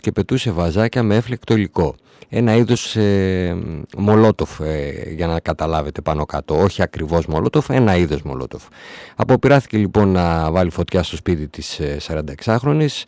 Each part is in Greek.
και πετούσε βαζάκια με έφλεκτο υλικό. Ένα είδος μολότοφ, για να καταλάβετε πάνω κάτω, όχι ακριβώς μολότοφ, ένα είδος μολότοφ. Αποπειράθηκε λοιπόν να βάλει φωτιά στο σπίτι της 46χρονης,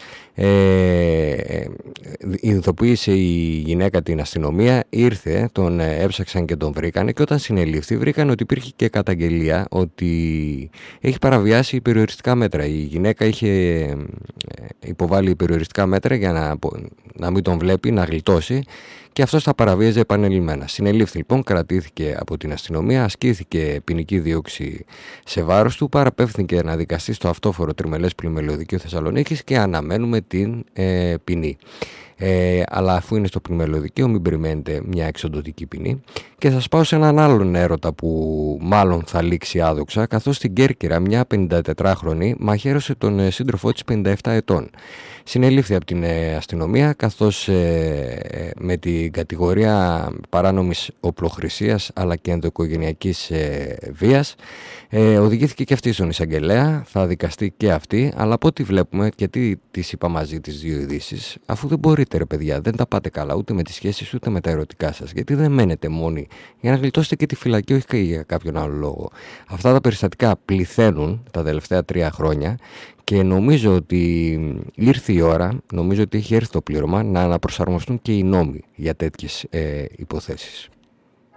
ειδοποίησε η γυναίκα την αστυνομία, ήρθε, τον έψαξαν και τον βρήκανε, και όταν συνελήφθη βρήκαν ότι υπήρχε και καταγγελία ότι έχει παραβιάσει περιοριστικά μέτρα. Η γυναίκα είχε υποβάλει περιοριστικά μέτρα για να μην τον βλέπει, να γλιτώσει, και αυτός τα παραβίαζε επανελειμμένα. Συνελήφθη λοιπόν, κρατήθηκε από την αστυνομία, ασκήθηκε ποινική δίωξη σε βάρος του, παραπέμφθηκε να δικαστεί στο αυτόφορο τριμελές πλημμελιωδικείο Θεσσαλονίκης και αναμένουμε την ποινή. Αλλά αφού είναι στο πλημμελιωδικείο, μην περιμένετε μια εξοντωτική ποινή. Και θα σας πάω σε έναν άλλον έρωτα που μάλλον θα λήξει άδοξα, καθώς στην Κέρκυρα μια 54χρονη μαχαίρωσε τον σύντροφό της 57 ετών. Συνελήφθη από την αστυνομία, καθώς με την κατηγορία παράνομης οπλοχρησίας αλλά και ενδοοικογενειακής βίας οδηγήθηκε και αυτή στον εισαγγελέα, θα δικαστεί και αυτή. Αλλά από ό,τι βλέπουμε, γιατί τις είπα μαζί τις δύο ειδήσεις, αφού δεν μπορείτε ρε παιδιά, δεν τα πάτε καλά ούτε με τις σχέσεις ούτε με τα ερωτικά σας, γιατί δεν μένετε μόνοι για να γλιτώσετε και τη φυλακή, όχι και για κάποιον άλλο λόγο. Αυτά τα περιστατικά πληθαίνουν τα τελευταία 3 χρόνια και νομίζω ότι ήρθε η ώρα, νομίζω ότι έχει έρθει το πλήρωμα να αναπροσαρμοστούν και οι νόμοι για τέτοιες υποθέσεις.